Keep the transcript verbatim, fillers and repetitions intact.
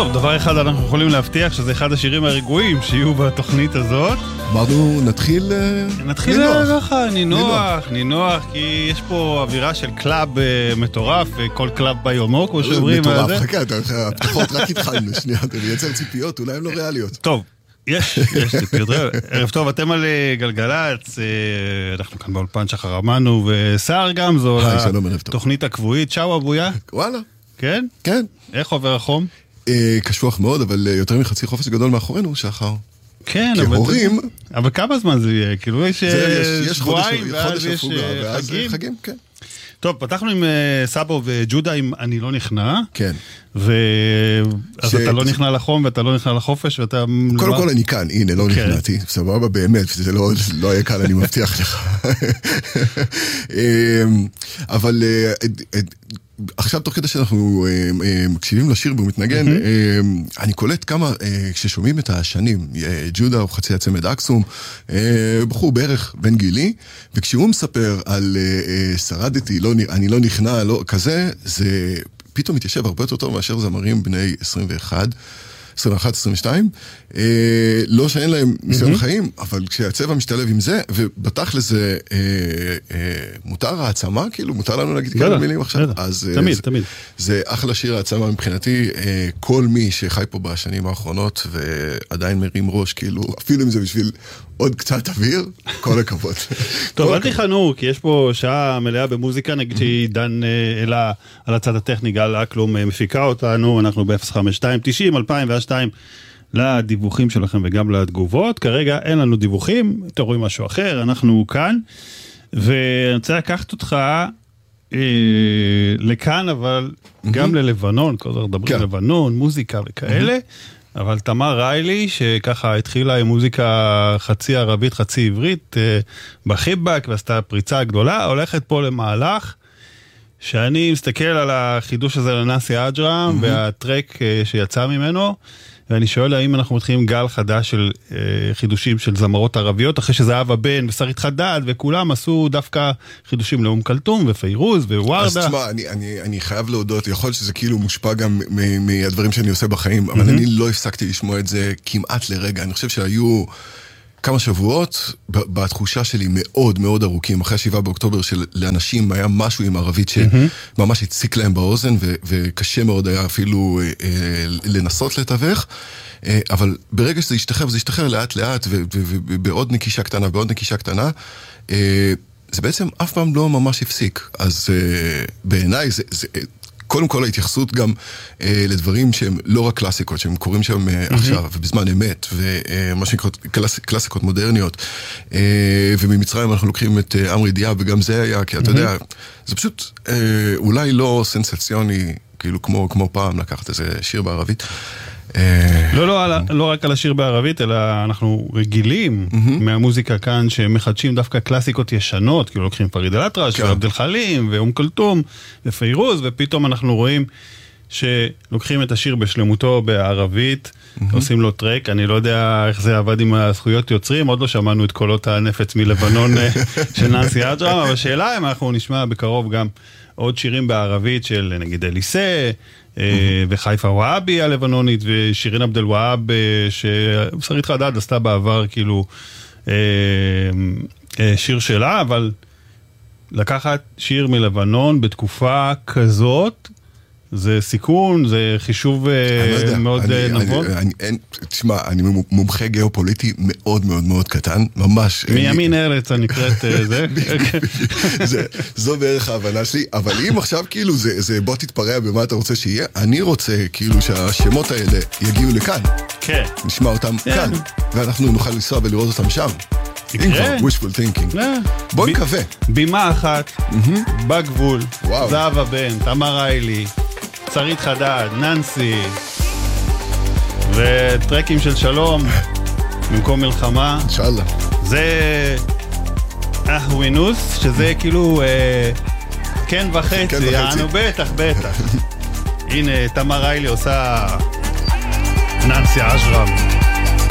טוב, דבר אחד אנחנו יכולים להבטיח שזה אחד השירים הרגועים שיהיו בתוכנית הזאת. אמרנו, נתחיל נתחיל ככה, נינוח, נינוח, כי יש פה אווירה של קלאב מטורף, וכל קלאב ביומו, כמו שאומרים. מטורף, חכה, הפתחות רק התחלנו, שנייה, אתה מייצר ציפיות, אולי הן לא ריאליות. טוב, יש, יש ציפיות. ערב טוב, אתם על גלגלץ, אנחנו כאן באולפן שחר אמנו, וסער גם זו, התוכנית הקבועית, שאו אבויה. וואלה. כן? כן. איך עובר החום? קשוח מאוד, אבל יותר מחצי חופש גדול מאחורינו, שחר. כן, כהורים. אבל כמה זמן זה יהיה? כאילו יש שבועיים, ואז יש חגים, כן. טוב, פתחנו עם סבו וג'ודה עם אני לא נכנע. כן. אז אתה לא נכנע לחום ואתה לא נכנע לחופש ואתה... קודם כל אני כאן, הנה, לא נכנעתי. סבבה, באמת, זה לא היה קל, אני מבטיח לך. אבל עכשיו תוך כדי שאנחנו מקשיבים לשיר והוא מתנגן, אני קולט כמה, כששומעים את השנים, ג'ודה הוא חצי הצמד אקסום, בחור בערך בן גילי, וכשהוא מספר על שרדתי, אני לא נכנע, כזה, זה פתאום מתיישב הרבה יותר טוב מאשר זמרים בני עשרים ואחת, עשרים ואחת, עשרים ושתיים, לא שאין להם ניסיון חיים, אבל כשהצבע משתלב עם זה, ובטח לזה מותר העצמה, כאילו מותר לנו להגיד כמה מילים עכשיו, אז תמיד, תמיד. זה אחלה שיר העצמה מבחינתי, כל מי שחי פה בשנים האחרונות, ועדיין מרים ראש, כאילו, אפילו אם זה בשביל עוד קצת אוויר, כל הכבוד. טוב, אל תיכנו, כי יש פה שעה מלאה במוזיקה, נגיד שהיא דן אלה על הצד הטכני, גל אקלום מפיקה אותנו, אנחנו ב-אפס חמש שתיים תשעים אלפיים ושתיים לדיווחים שלכם וגם לתגובות. כרגע אין לנו דיווחים, אתם רואים משהו אחר, אנחנו כאן, ואני רוצה לקחת אותך אה, לכאן, אבל גם ללבנון, כל זאת מדברים לבנון, מוזיקה וכאלה, אבל תמר ריילי, שככה התחילה עם מוזיקה חצי ערבית, חצי עברית, בחיבק, ועשתה פריצה גדולה, הולכת פה למהלך, שאני מסתכל על החידוש הזה לנסי אג'רם, והטרק שיצא ממנו, ואני שואל האם אנחנו מתחילים גל חדש של חידושים של זמרות ערביות, אחרי שזהבה בן ושרית חדד, וכולם עשו דווקא חידושים לאום כלתום ופיירוז ווורדה. אז תשמע, אני, אני, אני חייב להודות, יכול להיות שזה כאילו מושפע גם מהדברים שאני עושה בחיים, אבל אני לא הפסקתי לשמוע את זה כמעט לרגע. אני חושב שהיו כמה שבועות בתחושה שלי מאוד מאוד ארוכים, אחרי השבעה באוקטובר שלאנשים היה משהו עם ערבית שממש הציק להם באוזן, וקשה מאוד היה אפילו לנסות לתווך, אבל ברגע שזה ישתחרר, וזה ישתחרר לאט לאט, ובעוד נקישה קטנה, בעוד נקישה קטנה, זה בעצם אף פעם לא ממש הפסיק. אז בעיניי זה... קודם כל ההתייחסות גם אה, לדברים שהם לא רק קלאסיקות, שהם קוראים שם אה, mm-hmm. עכשיו, ובזמן אמת, ומה שנקרא קלאס, קלאסיקות מודרניות, אה, וממצרים אנחנו לוקחים את אה, אמרי דיאב, וגם זה היה, כי אתה mm-hmm. יודע, זה פשוט אה, אולי לא סנסציוני, כאילו כמו, כמו פעם לקחת איזה שיר בערבית. לא, לא, לא רק על השיר בערבית, אלא אנחנו רגילים מהמוזיקה כאן שמחדשים דווקא קלאסיקות ישנות, כאילו לוקחים פריד אל-אטרש, ועבד אל-חלים, ואום כלתום, ופיירוז, ופתאום אנחנו רואים שלוקחים את השיר בשלמותו בערבית, עושים לו טרק, אני לא יודע איך זה עבד עם הזכויות יוצרים, עוד לא שמענו את קולות הנפץ מלבנון של ננסי אג'רם, אבל שאלה אם אנחנו נשמע בקרוב גם עוד שירים בערבית של נגיד אליסה, וחיפה וואבי הלבנונית, ושירין עבדל וואב ששרית חדד עשתה בעבר כאילו שיר שלה, אבל לקחת שיר מלבנון בתקופה כזאת זה סיכון, זה חישוב מאוד נבון. תשמע, אני מומחה גיאופוליטי מאוד מאוד מאוד קטן, ממש. מימין ארץ הנקראת זה. זו בערך ההבנה שלי, אבל אם עכשיו כאילו זה בוא תתפרע במה אתה רוצה שיהיה, אני רוצה כאילו שהשמות האלה יגיעו לכאן. כן. נשמע אותם כאן, ואנחנו נוכל לנסוע ולראות אותם שם. יקרה. wishful thinking. בוא נקווה. בימה אחת, בגבול, זהבה בן, תמר ריילי, שרית חדד, ננסי, וטרקים של שלום במקום מלחמה. אינשאללה. זה אהווינוס, שזה כאילו כן וחצי, יענו בטח בטח. הנה תמר ריילי עושה ננסי אג'רם.